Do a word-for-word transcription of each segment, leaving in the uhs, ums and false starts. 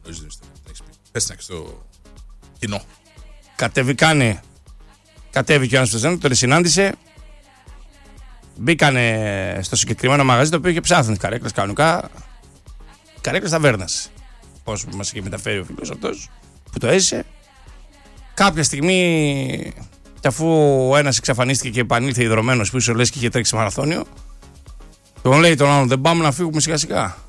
Πες να και στο κοινό. Κατεβήκανε. Κατέβηκε ο ένας Φεζένο, τον συνάντησε. Μπήκανε στο συγκεκριμένο μαγαζί το οποίο είχε ψάχνει καρέκλες κανονικά. Καρέκλες ταβέρνας. Πώς μας είχε μεταφέρει ο φίλος αυτός που το έζησε. Κάποια στιγμή, και αφού ο ένας εξαφανίστηκε και επανήλθε ιδρωμένος πίσω, λες και είχε τρέξει μαραθώνιο, τον λέει τον άλλον: δεν πάμε να φύγουμε σιγά σιγά.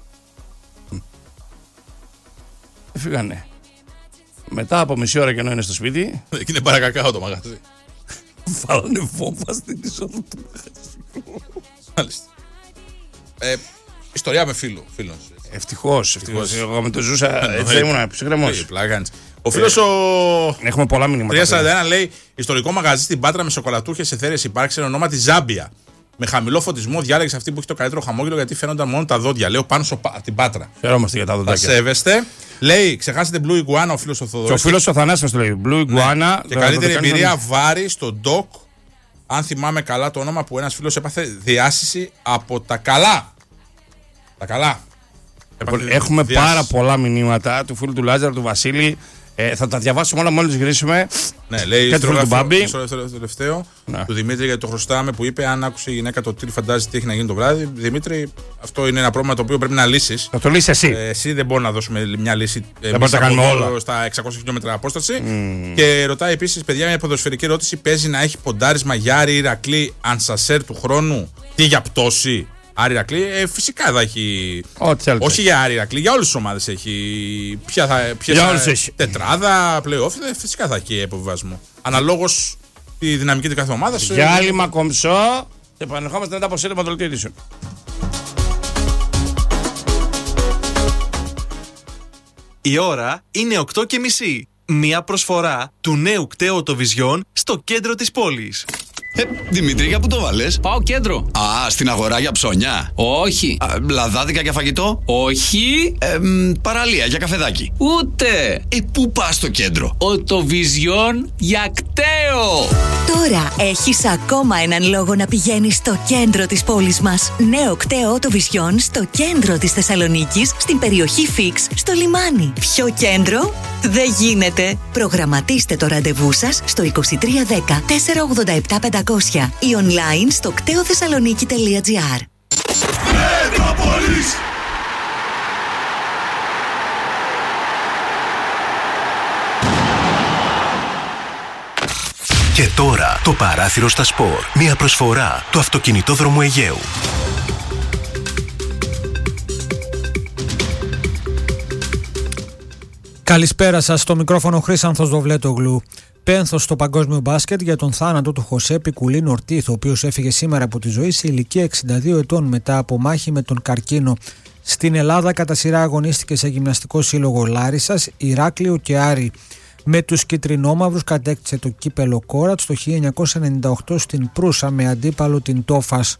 Δεν φύγανε. Μετά από μισή ώρα και ενώ είναι στο σπίτι. Εκεί είναι παρακακάω το μαγαζί. Βάλανε βόμβα στην είσοδο του μαγαζιού. Μάλιστα. Ε, ιστορία με φίλο. Φίλος. Ευτυχώς, ευτυχώς. Εγώ με το ζούσα, έτσι δεν ήμουν ψυχρεμός. Ο φίλος ο. Έχουμε πολλά μηνύματα. τριακόσια σαράντα ένα λέει: ιστορικό μαγαζί στην Πάτρα με σοκολατούχες εθέρειες υπάρξει, ονόματι Ζάμπια. Με χαμηλό φωτισμό διάλεξε αυτή που έχει το καλύτερο χαμόγελο γιατί φαίνονταν μόνο τα δόντια. Λέω πάνω στο, την Πάτρα. Χαιρόμαστε για τα δόντια. Τα σέβεστε. Λέει: ξεχάσετε Blue Iguana, ο φίλος ο Θοδωρής. Και ο φίλος ο Θανάσης το λέει: Blue Iguana. Ναι. Και καλύτερη εμπειρία βάρη στο ντοκ. Αν θυμάμαι καλά το όνομα που ένας φίλος έπαθε διάσηση από τα καλά. Τα καλά. Έχουμε διάσηση. Πάρα πολλά μηνύματα του φίλου του Λάζαρου, του Βασίλη. Ε, θα τα διαβάσουμε όλα μόλις γυρίσουμε. Ναι, λέει και του φίλου του Μπάμπη. Στο τελευταίο ναι. Του Δημήτρη, γιατί το χρωστάμε, που είπε: αν άκουσε η γυναίκα το τι φαντάζει τι έχει να γίνει το βράδυ. Δημήτρη, αυτό είναι ένα πρόβλημα το οποίο πρέπει να λύσεις. Θα το λύσεις εσύ. Ε, εσύ δεν μπορεί να δώσουμε μια λύση. Δεν μπορεί να κάνουμε όλα. Στα εξακόσια χιλιόμετρα απόσταση. Mm. Και ρωτάει επίσης, παιδιά, μια ποδοσφαιρική ερώτηση: παίζει να έχει ποντάρισμα για Άρη Ηρακλή Ανσασέρ του χρόνου τι για πτώση. Άρη Ηρακλή, ε, φυσικά θα έχει. Ό,τι όχι για Άρη Ηρακλή, για όλες τις ομάδες έχει. Ποια θα, για όλες έχει. Τετράδα, play-off, φυσικά θα έχει υποβιβασμό. Αναλόγως τη δυναμική της κάθε ομάδας. Διάλειμμα κομψό. Και επανερχόμαστε μετά από σύντομα δελτίο ειδήσεων. Η ώρα είναι οκτώ και μισή. Μία προσφορά του νέου κταίου Vision στο κέντρο της πόλης. Ε, Δημήτρη, για πού το βάλες? Πάω κέντρο. Α, στην αγορά για ψώνια. Όχι. Α, λαδάδικα για φαγητό. Όχι. Ε, μ, παραλία για καφεδάκι. Ούτε. Ε, πού πας στο κέντρο? Οτοβιζιόν για κταίο. Τώρα έχεις ακόμα έναν λόγο να πηγαίνεις στο κέντρο της πόλης μας. Νέο κταίο Οτοβιζιόν στο κέντρο της Θεσσαλονίκης, στην περιοχή Φίξ, στο λιμάνι. Ποιο κέντρο? Δεν γίνεται. Προγραμματίστε το ραντεβού σας στο είκοσι τρία δέκα τετρακόσια ογδόντα επτά πεντακόσια ή online στο κταίο θεσσαλονίκη τελεία τζι άρ. Μέτροπολης. Και τώρα το παράθυρο στα σπορ. Μια προσφορά του αυτοκινητόδρομου Αιγαίου. Καλησπέρα σας, στο μικρόφωνο Χρύσανθος Δοβλέτογλου. Πένθος στο παγκόσμιο μπάσκετ για τον θάνατο του Χωσέ Πικουλίν Ορτίθ, ο οποίος έφυγε σήμερα από τη ζωή σε ηλικία εξήντα δύο ετών μετά από μάχη με τον καρκίνο. Στην Ελλάδα κατά σειρά αγωνίστηκε σε γυμναστικό σύλλογο Λάρισσας, Ηράκλειο και Άρη. Με τους κιτρινόμαυρους κατέκτησε το κύπελο Κόρατς το χίλια εννιακόσια ενενήντα οκτώ στην Προύσα με αντίπαλο την Τόφας.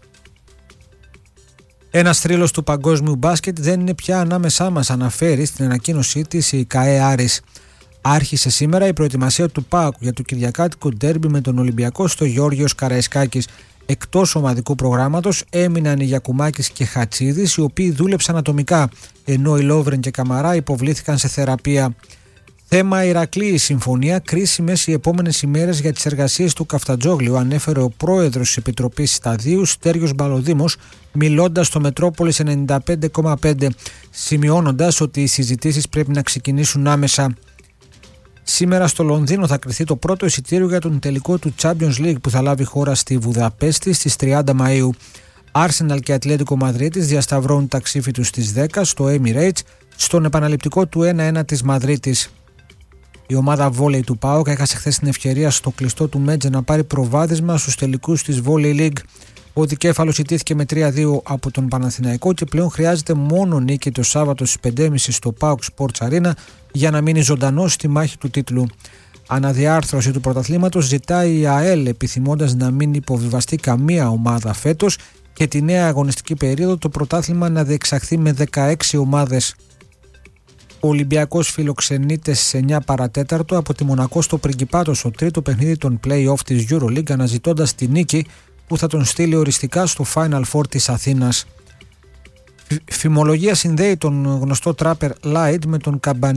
Ένας θρύλος του παγκόσμιου μπάσκετ δεν είναι πια ανάμεσά μας, αναφέρει στην ανακοίνωσή της η ΚΑΕ Άρης. Άρχισε σήμερα η προετοιμασία του ΠΑΟΚ για το κυριακάτικο ντέρμπι με τον Ολυμπιακό στο Γεώργιος Καραϊσκάκης. Εκτός ομαδικού προγράμματος έμειναν οι Γιακουμάκης και Χατσίδης, οι οποίοι δούλεψαν ατομικά, ενώ οι Λόβρεν και Καμαρά υποβλήθηκαν σε θεραπεία. Θέμα Ηρακλή η συμφωνία, κρίσιμες οι επόμενες ημέρες για τις εργασίες του Καφτατζόγλιου, ανέφερε ο πρόεδρος της Επιτροπής Σταδίου, Στέργιος Μπαλοδήμος, μιλώντας στο Μετρόπολης ενενήντα πέντε κόμμα πέντε, σημειώνοντας ότι οι συζητήσεις πρέπει να ξεκινήσουν άμεσα. Σήμερα στο Λονδίνο θα κριθεί το πρώτο εισιτήριο για τον τελικό του Champions League που θα λάβει χώρα στη Βουδαπέστη στις τριάντα Μαΐου. Άρσεναλ και Ατλέτικο Μαδρίτης διασταυρώνουν τα ξύφη τους στις δέκα στο Emirates, στον επαναληπτικό του ένα ένα της Μαδρίτης. Η ομάδα βόλεϊ του ΠΑΟΚ έχασε χθες την ευκαιρία στο κλειστό του Μέτζε να πάρει προβάδισμα στους τελικούς της Volley League. Ο δικέφαλος ιτήθηκε με τρία δύο από τον Παναθηναϊκό και πλέον χρειάζεται μόνο νίκη το Σάββατο στις πέντε και μισή στο ΠΑΟΚ Sports Arena για να μείνει ζωντανός στη μάχη του τίτλου. Αναδιάρθρωση του πρωταθλήματος ζητάει η ΑΕΛ, επιθυμώντας να μην υποβιβαστεί καμία ομάδα φέτος και τη νέα αγωνιστική περίοδο το πρωτάθλημα να διεξαχθεί με δεκαέξι ομάδες. Ο Ολυμπιακός φιλοξενείται στις εννιά παρατέταρτο από τη Μονακό στο Πριγκιπάτο στο τρίτο παιχνίδι των play-off της EuroLeague, αναζητώντας τη νίκη που θα τον στείλει οριστικά στο Final Four της Αθήνας. Φημολογία συνδέει τον γνωστό τράπερ Light με τον καμπανί